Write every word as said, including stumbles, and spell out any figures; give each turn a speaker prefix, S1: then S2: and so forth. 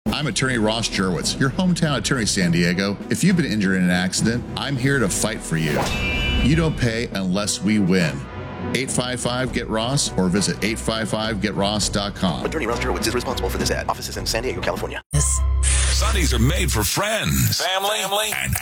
S1: I'm attorney Ross Jurwitz, your hometown attorney, San Diego. If you've been injured in an accident, I'm here to fight for you. You don't pay unless we win. eight five five, get ross or visit eight five five get ross dot com.
S2: Attorney Ross Jurwitz is responsible for this ad. Offices in San Diego, California.
S3: Sundays are made for friends, family, family, and